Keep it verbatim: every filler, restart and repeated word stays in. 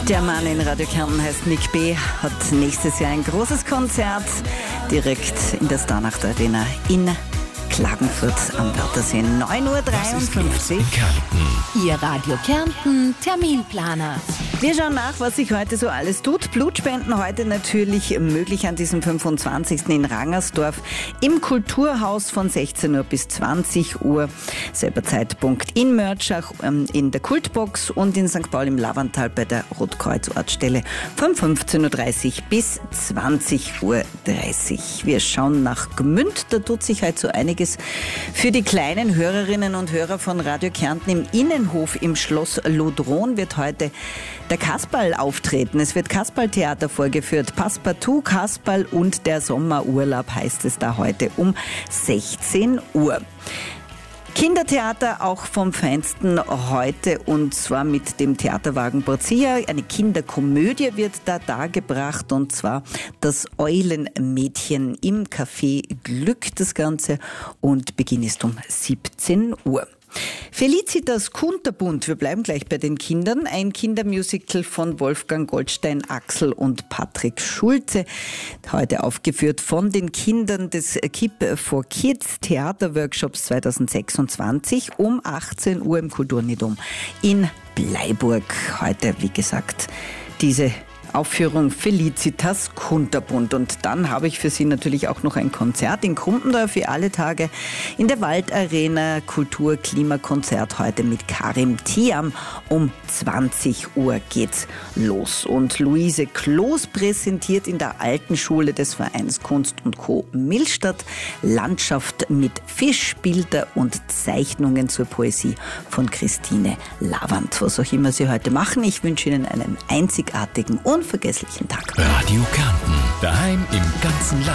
Der Mann in Radio Kärnten heißt Mick B., hat nächstes Jahr ein großes Konzert direkt in der Starnacht Arena in Klagenfurt am Wörthersee. neun Uhr dreiundfünfzig. Ihr Radio Kärnten Terminplaner. Wir schauen nach, was sich heute so alles tut. Blutspenden heute natürlich möglich an diesem fünfundzwanzigsten in Rangersdorf im Kulturhaus von sechzehn Uhr bis zwanzig Uhr. Selber Zeitpunkt in Mörtschach in der Kultbox und in Sankt Paul im Lavantal bei der Rotkreuz-Ortsstelle von fünfzehn Uhr dreißig bis zwanzig Uhr dreißig. Wir schauen nach Gmünd. Da tut sich heute so einiges für die kleinen Hörerinnen und Hörer von Radio Kärnten. Im Innenhof im Schloss Lodron wird heute der Kasperl auftreten. Es wird Kasperltheater vorgeführt. Passepartout, Kasperl und der Sommerurlaub heißt es da heute um sechzehn Uhr. Kindertheater auch vom Feinsten heute und zwar mit dem Theaterwagen Borzia. Eine Kinderkomödie wird da dargebracht und zwar das Eulenmädchen im Café Glück das Ganze und Beginn ist um siebzehn Uhr. Felicitas Kunterbunt, wir bleiben gleich bei den Kindern, ein Kindermusical von Wolfgang Goldstein, Axel und Patrick Schulze, heute aufgeführt von den Kindern des Keep for Kids Theaterworkshops zweitausendsechsundzwanzig um achtzehn Uhr im Kulturnidom in Bleiburg. Heute, wie gesagt, diese Aufführung Felicitas Kunterbunt. Und dann habe ich für Sie natürlich auch noch ein Konzert in Krumpendorf für alle Tage in der Waldarena Kultur-Klimakonzert heute mit Karim Thiam. Um zwanzig Uhr geht's los. Und Luise Kloß präsentiert in der alten Schule des Vereins Kunst und Co. Millstatt Landschaft mit Fischbilder und Zeichnungen zur Poesie von Christine Lavand. Was auch immer Sie heute machen, ich wünsche Ihnen einen einzigartigen und unvergesslichen Tag. Radio Kärnten, daheim im ganzen Land.